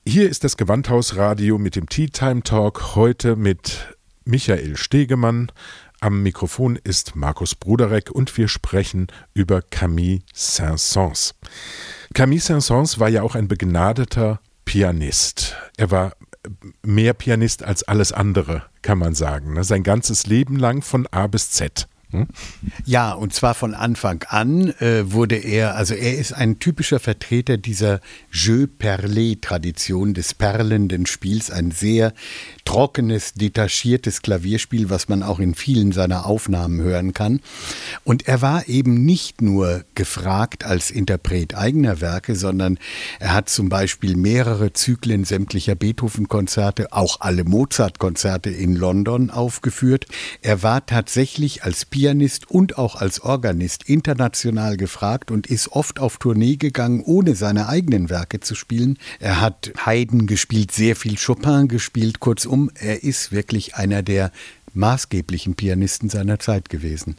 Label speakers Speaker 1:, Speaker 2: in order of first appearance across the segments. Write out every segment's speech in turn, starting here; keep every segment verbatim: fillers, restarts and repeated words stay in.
Speaker 1: Hier ist das Gewandhausradio mit dem Tea Time Talk, heute mit Michael Stegemann. Am Mikrofon ist Markus Bruderek und wir sprechen über Camille Saint-Saëns. Camille Saint-Saëns war ja auch ein begnadeter Pianist. Er war mehr Pianist als alles andere, kann man sagen. Sein ganzes Leben lang von A bis Z. Hm?
Speaker 2: Ja, und zwar von Anfang an äh, wurde er, also er ist ein typischer Vertreter dieser Jeu Perlé-Tradition des perlenden Spiels, ein sehr trockenes, detachiertes Klavierspiel, was man auch in vielen seiner Aufnahmen hören kann. Und er war eben nicht nur gefragt als Interpret eigener Werke, sondern er hat zum Beispiel mehrere Zyklen sämtlicher Beethoven-Konzerte, auch alle Mozart-Konzerte in London aufgeführt. Er war tatsächlich als Pianist und auch als Organist international gefragt und ist oft auf Tournee gegangen, ohne seine eigenen Werke zu spielen. Er hat Haydn gespielt, sehr viel Chopin gespielt, kurzum, er ist wirklich einer der maßgeblichen Pianisten seiner Zeit gewesen.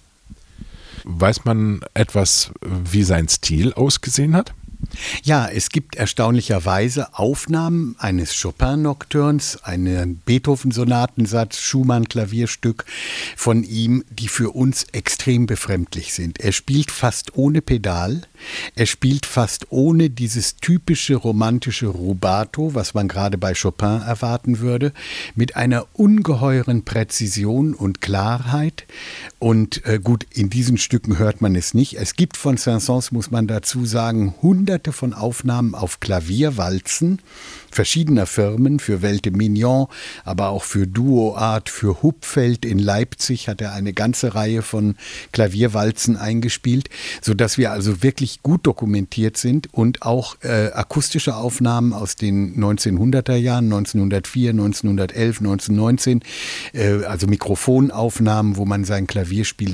Speaker 1: Weiß man etwas, wie sein Stil ausgesehen hat?
Speaker 2: Ja, es gibt erstaunlicherweise Aufnahmen eines Chopin-Nocturns, einen Beethoven-Sonatensatz, Schumann-Klavierstück von ihm, die für uns extrem befremdlich sind. Er spielt fast ohne Pedal, er spielt fast ohne dieses typische romantische Rubato, was man gerade bei Chopin erwarten würde, mit einer ungeheuren Präzision und Klarheit. Und äh, gut, in diesen Stücken hört man es nicht. Es gibt von Saint-Saëns, muss man dazu sagen, hunderte von Aufnahmen auf Klavierwalzen verschiedener Firmen, für Welte Mignon, aber auch für Duo Art, für Hupfeld in Leipzig hat er eine ganze Reihe von Klavierwalzen eingespielt, sodass wir also wirklich gut dokumentiert sind und auch äh, akustische Aufnahmen aus den neunzehnhunderter Jahren, neunzehnhundertvier, neunzehnhundertelf, neunzehnhundertneunzehn, äh, also Mikrofonaufnahmen, wo man sein Klavierspiel